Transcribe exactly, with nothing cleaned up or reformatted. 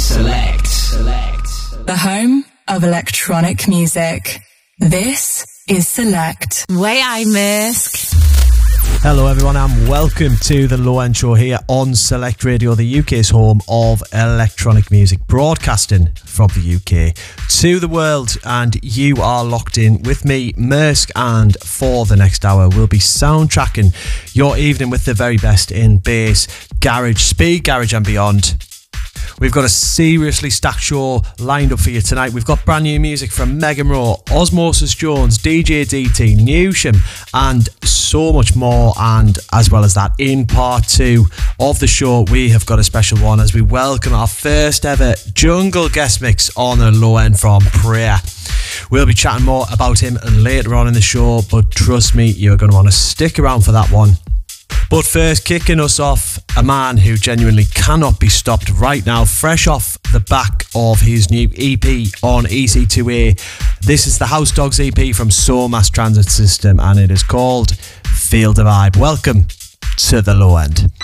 Select. Select. The home of electronic music. This is Select. Way I Misk. Hello everyone and welcome to the Low End Show here on Select Radio, the U K's home of electronic music, broadcasting from the U K to the world, and you are locked in with me, Mersk, and for the next hour we'll be soundtracking your evening with the very best in bass, garage, speed garage and beyond. We've got a seriously stacked show lined up for you tonight. We've got brand new music from Megan Rowe, Osmosis Jones, D J D T, Newsham, and so much more. And as well as that, in part two of the show, we have got a special one as we welcome our first ever jungle guest mix on the low end from Prayer. We'll be chatting more about him later on in the show, but trust me, you're going to want to stick around for that one. But first, kicking us off, a man who genuinely cannot be stopped right now, fresh off the back of his new E P on E C two A. This is the House Dogs E P from Seoul Mass Transit System, and it is called Feel the Vibe. Welcome to the Low End.